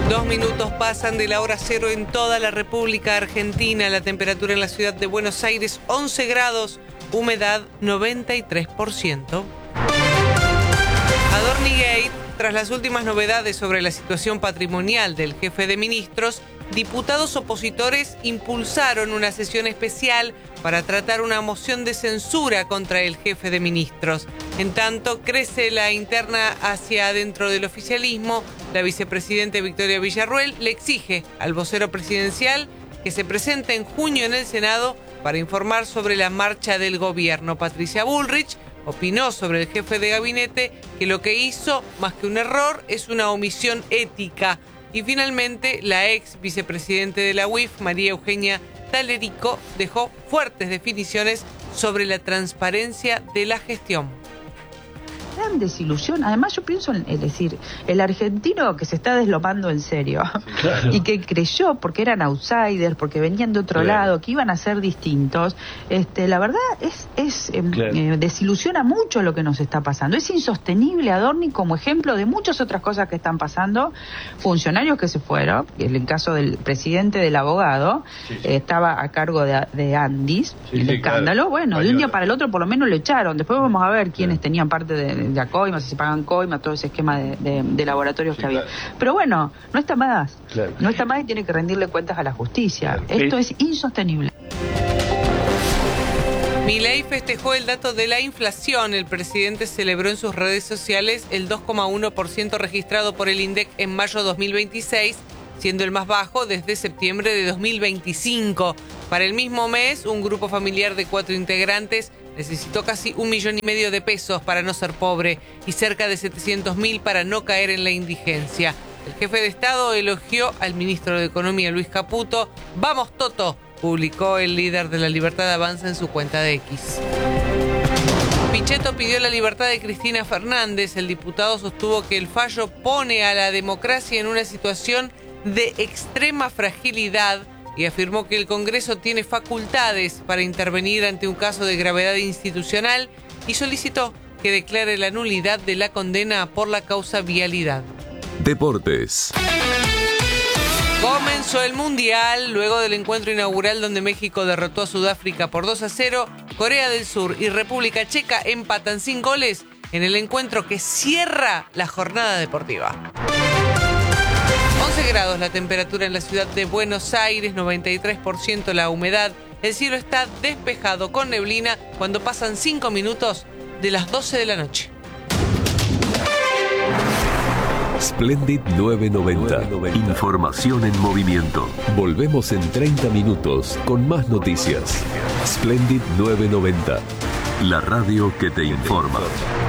2 minutos pasan de la hora cero en toda la República Argentina. La temperatura en la ciudad de Buenos Aires, 11 grados, humedad 93%. Adornigate, tras las últimas novedades sobre la situación patrimonial del jefe de ministros, diputados opositores impulsaron una sesión especial para tratar una moción de censura contra el jefe de ministros. En tanto, crece la interna hacia adentro del oficialismo. La vicepresidenta Victoria Villarruel le exige al vocero presidencial que se presente en junio en el Senado para informar sobre la marcha del gobierno. Patricia Bullrich opinó sobre el jefe de gabinete que lo que hizo, más que un error, es una omisión ética. Y finalmente, la ex vicepresidente de la UIF, María Eugenia Talerico, dejó fuertes definiciones sobre la transparencia de la gestión. Gran desilusión. Además, yo pienso es decir, el argentino que se está deslomando en serio, claro, y que creyó, porque eran outsiders, porque venían de otro lado, que iban a ser distintos, la verdad desilusiona mucho lo que nos está pasando. Es insostenible Adorni como ejemplo de muchas otras cosas que están pasando. Funcionarios que se fueron, en el caso del presidente del abogado, estaba a cargo de Andis, el escándalo, claro. Bueno, de un día para el otro por lo menos lo echaron. Después vamos a ver quiénes tenían parte de coima, si se pagan coima, todo ese esquema de laboratorios que había. Claro. Pero bueno, no está más. Claro. No está más y tiene que rendirle cuentas a la justicia. Claro. Esto es insostenible. Milei festejó el dato de la inflación. El presidente celebró en sus redes sociales el 2,1% registrado por el INDEC en mayo 2026, siendo el más bajo desde septiembre de 2025. Para el mismo mes, un grupo familiar de 4 integrantes necesitó casi 1,5 millones de pesos para no ser pobre y cerca de 700.000 para no caer en la indigencia. El jefe de Estado elogió al ministro de Economía, Luis Caputo. ¡Vamos, Toto!, publicó el líder de la Libertad Avanza en su cuenta de X. Pichetto pidió la libertad de Cristina Fernández. El diputado sostuvo que el fallo pone a la democracia en una situación de extrema fragilidad y afirmó que el Congreso tiene facultades para intervenir ante un caso de gravedad institucional y solicitó que declare la nulidad de la condena por la causa vialidad. Deportes. Comenzó el Mundial luego del encuentro inaugural donde México derrotó a Sudáfrica por 2-0. Corea del Sur y República Checa empatan sin goles en el encuentro que cierra la jornada deportiva. 11 grados la temperatura en la ciudad de Buenos Aires, 93% la humedad. El cielo está despejado con neblina cuando pasan 5 minutos de las 12 de la noche. Splendid 990. Información en movimiento. Volvemos en 30 minutos con más noticias. Splendid 990. La radio que te informa.